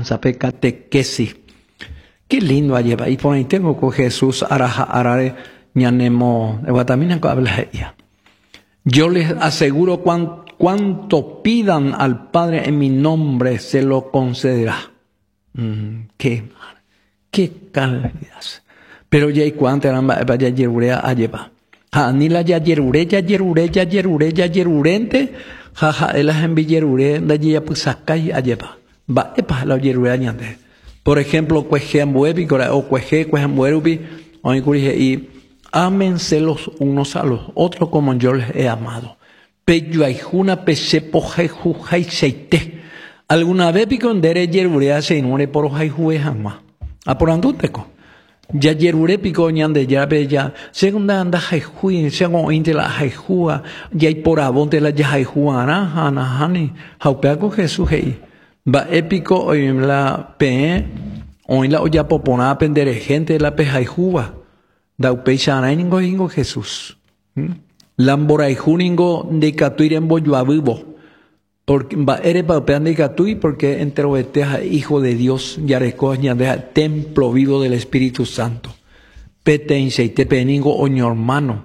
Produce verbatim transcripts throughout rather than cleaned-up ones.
enseñanza, pe catequesis. Qué lindo lleva. Y por ahí tengo con Jesús araja arare ñanemo evatamina que habla ella. Yo les aseguro cuan, cuanto pidan al Padre en mi nombre se lo concederá. Mm, qué qué calidad. Pero ya y cuánto eran vaya yerurea a llevar. Ha ni la ya yerure ya yerure ya yerure ya yerurente. Ha ha elas en villerure da ya pusacay a llevar. Va epa la yerure añade. Por ejemplo, cueje ambuebi o cueje cueje ambuebi o y ámense los unos a los otros como yo les he amado. Peyo ayjuna pesepo jeju jaiseite. Alguna vez pico en dere yerurea se inure por jaijuwe jamás. A por anduteco. Ya yerure pico ñande ya bella. Segunda anda jaijuin, según inte la jaijua. Ya y por abonte la ya jaijuana, hana hani. Jaupeaco Jesús hei. Va épico hoy la pe. Hoy la olla popona pendere gente la pe jaijua. Daupeisana ningo hingo Jesús. Lamborai juningo de catuiren boyuavivo. Porque va ere paupean de catui porque entero eteja hijo de Dios ya recoña de templo vivo del Espíritu Santo. Pete inseite peningo oño hermano.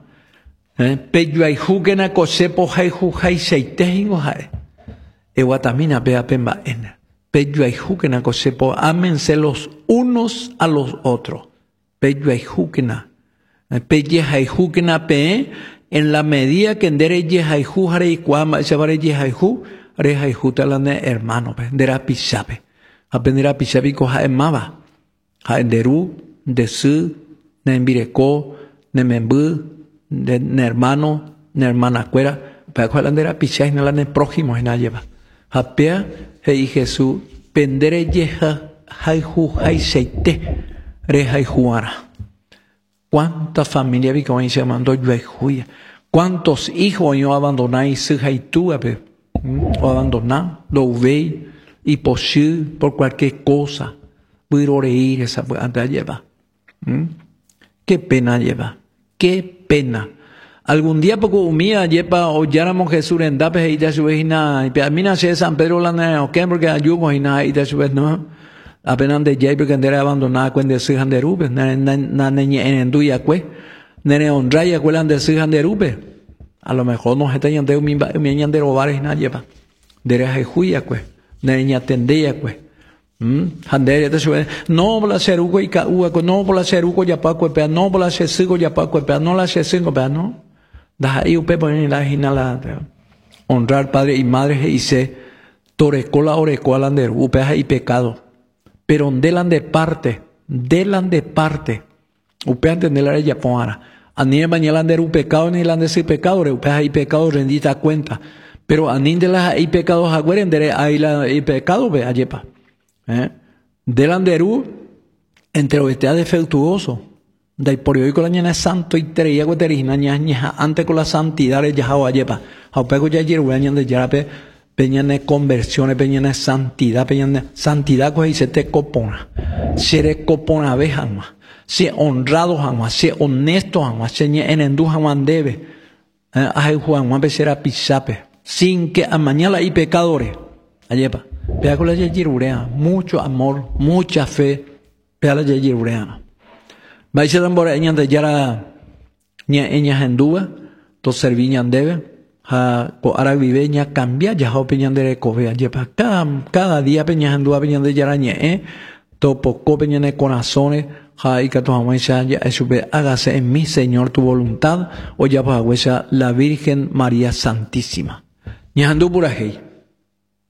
Peyuai jugena cosepo jaiju jaiseite hingo jae. Eguatamina pea pemba en. Peyuai jugena cosepo ámense los unos a los otros. Peyuai jugena. Peye jaijú que na pe en la medida que endere ye jaijú hare y cuama se vare ye jaijú hare jaijú talane hermano pe endera pisape apendera pisape ko ha emaba ha enderu de su ne embireko ne membu de ne hermano ne hermana cuera pe ko endera pisai na ne prójimo ina lleva ha pe he Jesús pendere ye jaijú jaiseite hare jaijuara. ¿Cuántas familias vi como se mandó yo? ¿Cuántos hijos yo abandoné y se haitúa o abandonar lo ve y posible por cualquier cosa voy a reír esa anda lleva? Qué pena lleva, qué pena. Algún día poco humía lleva o llamamos Jesús en dape y de su vez na y a mí nace San Pedro la ne o qué porque ayudo y na y de su vez no. Apenas de jay porque ndere abandonada cuando se han derube na na niña en enduya cue nene honraya cuelan de se han derube a lo mejor no está yande mi mi yande robares na lleva dere jejuya cue niña tendea cue hm handere de sube no por hacer ugo y ca ugo no por hacer ugo ya pa cue pe no por hacer sigo ya pa cue pe no la hacer cinco pe no da ahí upe poner la hinala honrar padre y madre y se torecola orecola ander upe hay pecado. Pero delan de parte, delan de parte. Upe entender la ya ponara. Ani mañana de un pecado ni la de ese pecado, upe hay pecado rendita cuenta. Pero ani de las hay pecados agüeren de ahí la hay pecado ve ayepa. Eh? Delan de ru entre oeste defectuoso. De por hoy con la ñana santo y treya gueterina ñaña antes con la santidad ya hawa ayepa. Haupego ya ayer weñan de yarape. Peñane conversiones, peñane santidad, peñane santidad que se te copona. Ser copona ve jamás. Ser honrado jamás. Ser honesto jamás. Ser en endu jamás debe. Ay Juan, Juan será pisape. Sin que a mañana hay pecadores. Ayepa. Pea con la yerurea. Mucho amor, mucha fe. Pea la yerurea. Vais a dar por ahí de yara. Ña eñas endúa. To serviñan debe. Ha ko ara viveña cambia ya ho peñan de covea yepa cada cada día peñan andua peñan de yarañe eh to poco peñan de corazones ha y que tu amuesa ya sube hágase en mi Señor tu voluntad o ya pa la Virgen María Santísima ñandu por ahí